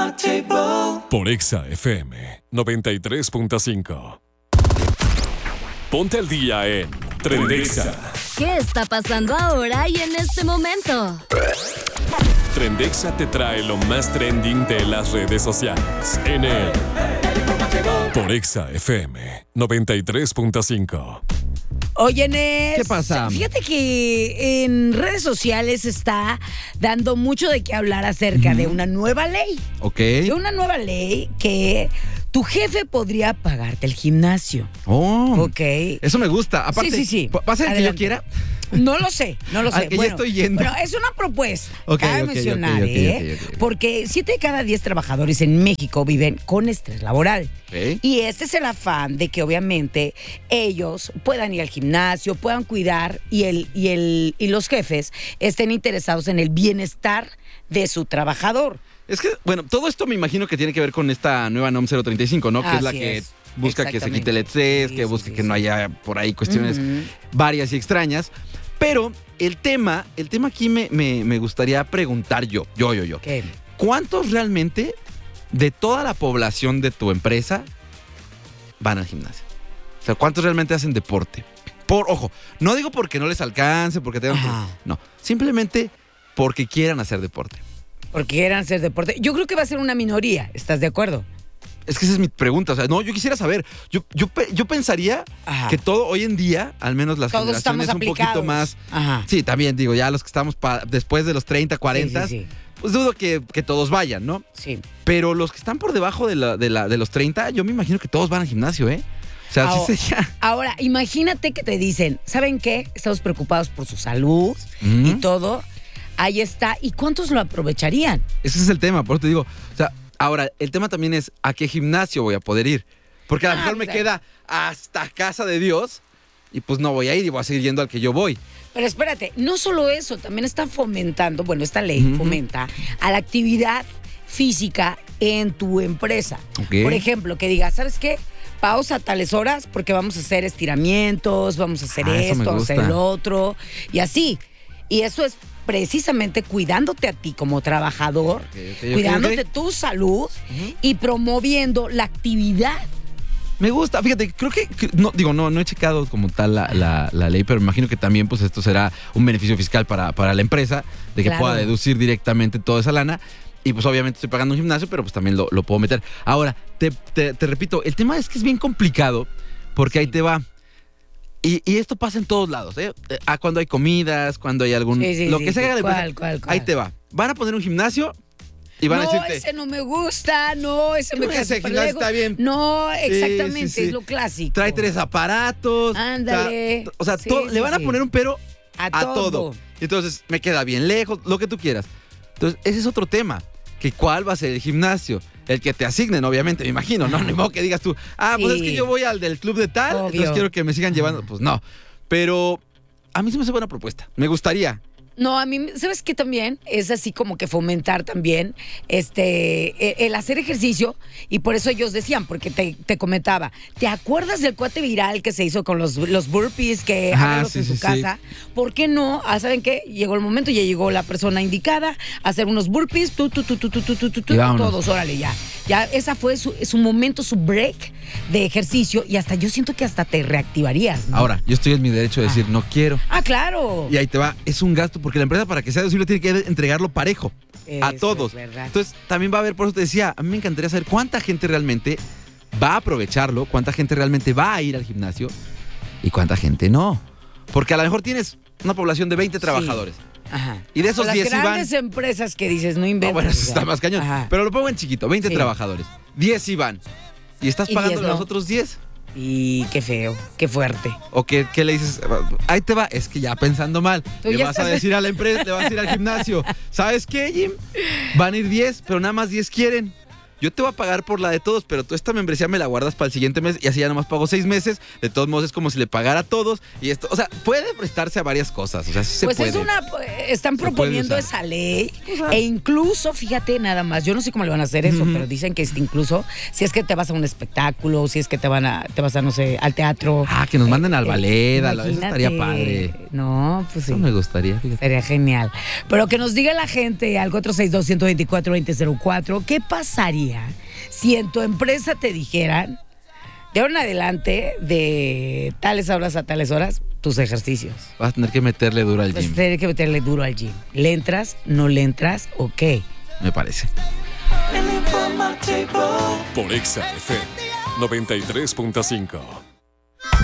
Por Exa FM 93.5. Ponte al día en Trendexa. ¿Qué está pasando ahora y en este momento? Trendexa te trae lo más trending de las redes sociales en el Por Exa FM 93.5. Oye, Nes, ¿Qué pasa? Fíjate que en redes sociales está dando mucho de qué hablar acerca de una nueva ley. Ok. De una nueva ley que tu jefe podría pagarte el gimnasio. Oh. Ok. Eso me gusta. Aparte, Sí. ¿va a ser el que yo Adelante. quiera? No lo sé. Al que ya estoy yendo. Bueno, es una propuesta. Ok, Cabe ok, mencionar, ok. Porque 7 de cada 10 trabajadores en México viven con estrés laboral. Ok. Y este es el afán de que obviamente ellos puedan ir al gimnasio, puedan cuidar y los jefes estén interesados en el bienestar de su trabajador. Es que, bueno, todo esto me imagino que tiene que ver con esta nueva NOM 035, ¿no? Que es la Así que es. busca que se quite el Exactamente. estrés, Sí, que busque sí, que sí. no haya por ahí cuestiones Ujú. varias y extrañas. Pero el tema aquí me gustaría preguntar yo. ¿Qué? ¿Cuántos realmente de toda la población de tu empresa van al gimnasio? O sea, ¿cuántos realmente hacen deporte? Ojo, no digo porque no les alcance, porque tengan que... Ajá. No, simplemente porque quieran hacer deporte. Porque quieran hacer deporte. Yo creo que va a ser una minoría, ¿estás de acuerdo? Es que esa es mi pregunta. O sea, no, yo quisiera saber. Yo pensaría Ajá. que todo hoy en día, al menos las Todos generaciones estamos un poquito aplicados. más... Ajá. Sí, también digo, ya los que estamos después de los 30, 40, Sí. pues dudo que todos vayan, ¿no? Sí. Pero los que están por debajo de los 30, yo me imagino que todos van al gimnasio, ¿eh? O sea, Ahora- sí sería... Ahora, imagínate que te dicen, ¿saben qué? Estamos preocupados por su salud Ujú. y todo. Ahí está. ¿Y cuántos lo aprovecharían? Ese es el tema, por eso te digo. O sea, ahora, el tema también es ¿a qué gimnasio voy a poder ir? Porque a lo mejor me claro. queda hasta casa de Dios y pues no voy a ir y voy a seguir yendo al que yo voy. Pero espérate, no solo eso, también está fomentando, bueno, esta ley Ujú. fomenta a la actividad física en tu empresa. Ok. Por ejemplo, que digas, ¿sabes qué? Pausa a tales horas porque vamos a hacer estiramientos, vamos a hacer Ah, eso me esto, vamos a hacer gusta. el otro, y así. Y eso es precisamente cuidándote a ti como trabajador, ok, cuidándote ok. tu salud y promoviendo la actividad. Me gusta, fíjate, creo que no, digo, no he checado como tal la ley, pero me imagino que también pues esto será un beneficio fiscal para la empresa, de que Claro. pueda deducir directamente toda esa lana. Y pues obviamente estoy pagando un gimnasio, pero pues también lo puedo meter. Ahora, te repito, el tema es que es bien complicado, porque ahí te va. Y esto pasa en todos lados, ¿eh? Cuando hay comidas, cuando hay algún... lo que se haga de ¿Cuál? Ahí te va. Van a poner un gimnasio y van a No, decirte... ese no me gusta, no, ese me No, queda ese súper gimnasio lejos. está bien. No, exactamente, sí. es lo clásico. Trae 3 aparatos. Ándale. O sea, Sí, le sí, van a sí. poner un pero A a todo. Entonces, me queda bien lejos, lo que tú quieras. Entonces, ese es otro tema. Que ¿cuál va a ser el gimnasio? El que te asignen, obviamente, me imagino, ¿no? Ni modo que digas tú, pues Sí. es que yo voy al del club de tal, Obvio. entonces quiero que me sigan llevando. Pues no. Pero a mí se me hace buena propuesta. Me gustaría. No, a mí, ¿sabes qué también? Es así como que fomentar también el hacer ejercicio, y por eso ellos decían, porque te comentaba, ¿te acuerdas del cuate viral que se hizo con los burpees que Ajá, háganlos sí, en su sí, sí. casa? ¿Por qué no? ¿Saben qué? Llegó el momento, ya llegó la persona indicada a hacer unos burpees, Y vámonos. todos, órale, ya. Ya, esa fue su momento, su break de ejercicio, y hasta yo siento que hasta te reactivarías, ¿no? Ahora, yo estoy en mi derecho de decir, no quiero. Ah, claro. Y ahí te va, es un gasto, porque la empresa para que sea deducible tiene que entregarlo parejo a Eso todos. es verdad. Entonces, también va a haber, por eso te decía, a mí me encantaría saber cuánta gente realmente va a aprovecharlo, cuánta gente realmente va a ir al gimnasio y cuánta gente no. Porque a lo mejor tienes una población de 20 trabajadores. Ajá. Y de esos O 10 las iban... grandes empresas que dices, no No, inventes. bueno, eso o sea. está más cañón. Ajá. Pero lo pongo en chiquito, 20 Sí. trabajadores. 10 iban. Y estás Y pagando 10 a no. los otros 10. Y qué feo, qué fuerte. ¿O qué le dices? Ahí te va, es que ya pensando mal. Tú Le ya vas a estás- decir a la empresa, le vas a ir al gimnasio. ¿Sabes qué, Jim? Van a ir 10, pero nada más 10 quieren. yo te voy a pagar por la de todos, pero tú esta membresía me la guardas para el siguiente mes y así ya nomás pago 6 meses. De todos modos es como si le pagara a todos y esto, o sea, puede prestarse a varias cosas, o sea, sí se Pues puede. están proponiendo esa ley e incluso, fíjate nada más, yo no sé cómo le van a hacer eso, pero dicen que incluso si es que te vas a un espectáculo, si es que te vas a, no sé, al teatro. Que nos manden al ballet, eso imagínate. estaría padre. No, pues sí. Eso me gustaría, fíjate. Sería genial. Pero que nos diga la gente al 462-124-2004, ¿qué pasaría si en tu empresa te dijeran, de ahora en adelante, de tales horas a tales horas, tus ejercicios? Vas a tener que meterle duro al Vas a gym, tener que meterle duro al gym. ¿Le entras? ¿No le entras? ¿O qué? me parece. Por Exa FM 93.5.